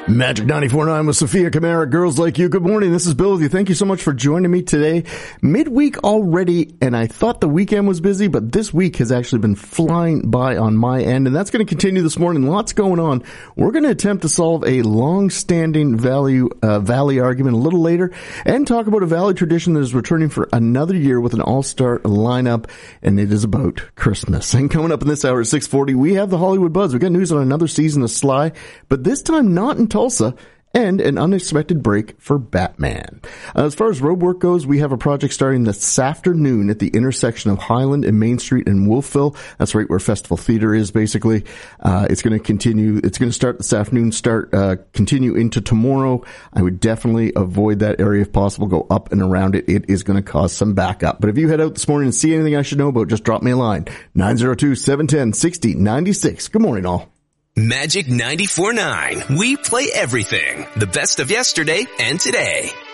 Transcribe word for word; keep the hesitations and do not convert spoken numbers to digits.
Magic ninety-four point nine with Sophia Kamara, Girls Like You. Good morning. This is Bill with you. Thank you so much for joining me today. Midweek already, and I thought the weekend was busy, but this week has actually been flying by on my end, and that's going to continue this morning. Lots going on. We're going to attempt to solve a long-standing value, uh, Valley argument a little later, and talk about a Valley tradition that is returning for another year with an all-star lineup, and it is about Christmas. And coming up in this hour at six forty, we have the Hollywood Buzz. We got news on another season of Sly, but this time not in Tulsa, and an unexpected break for Batman. Uh, as far as road work goes, we have a project starting this afternoon at the intersection of Highland and Main Street in Wolfville. That's right where Festival Theater is, basically. Uh, it's going to continue, it's going to start this afternoon, start, uh, continue into tomorrow. I would definitely avoid that area if possible, go up and around it. It is going to cause some backup. But if you head out this morning and see anything I should know about, just drop me a line. nine oh two, seven one oh, six oh nine six. Good morning, all. Magic ninety-four point nine. We play everything. The best of yesterday and today.